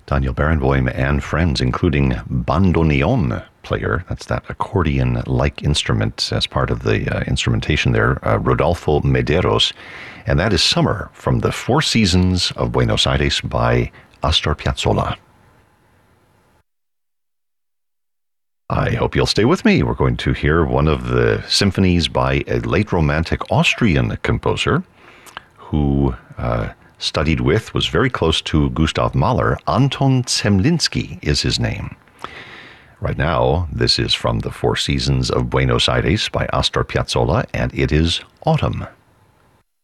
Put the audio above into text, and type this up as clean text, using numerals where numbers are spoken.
Daniel Barenboim and friends, including bandoneon player, that's that accordion-like instrument as part of the instrumentation there, Rodolfo Medeiros, and that is Summer from the Four Seasons of Buenos Aires by Astor Piazzolla. I hope you'll stay with me. We're going to hear one of the symphonies by a late Romantic Austrian composer who studied with, was very close to Gustav Mahler. Anton Zemlinsky is his name. Right now, this is from the Four Seasons of Buenos Aires by Astor Piazzolla, and it is Autumn.